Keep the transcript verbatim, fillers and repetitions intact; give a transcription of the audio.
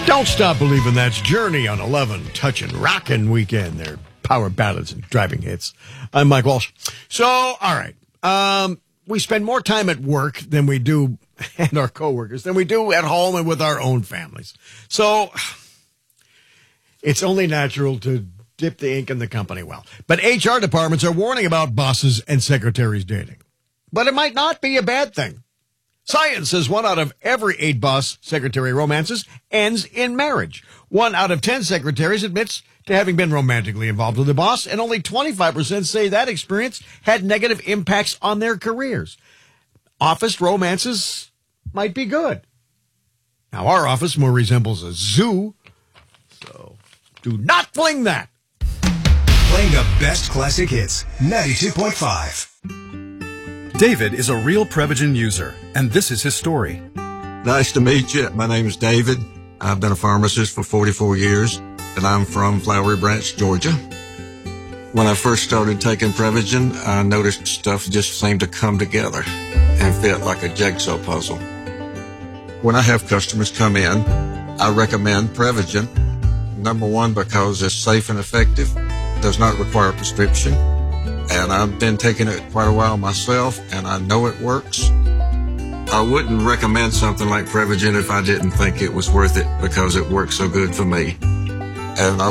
Don't stop believing. That's Journey on eleven, touching, rockin' weekend. Their power ballads and driving hits. I'm Mike Walsh. So, all right. Um, we spend more time at work than we do, and our coworkers, than we do at home and with our own families. So, it's only natural to dip the ink in the company well. But H R departments are warning about bosses and secretaries dating. But it might not be a bad thing. Science says one out of every eight boss-secretary romances ends in marriage. One out of ten secretaries admits to having been romantically involved with the boss, and only twenty-five percent say that experience had negative impacts on their careers. Office romances might be good. Now, our office more resembles a zoo, so do not fling that. Playing the best classic hits, ninety-two point five. David is a real Prevagen user, and this is his story. Nice to meet you. My name's David. I've been a pharmacist for forty-four years, and I'm from Flowery Branch, Georgia. When I first started taking Prevagen, I noticed stuff just seemed to come together and fit like a jigsaw puzzle. When I have customers come in, I recommend Prevagen. Number one, because it's safe and effective, does not require a prescription. And I've been taking it quite a while myself, and I know it works. I wouldn't recommend something like Prevagen if I didn't think it was worth it because it works so good for me. And I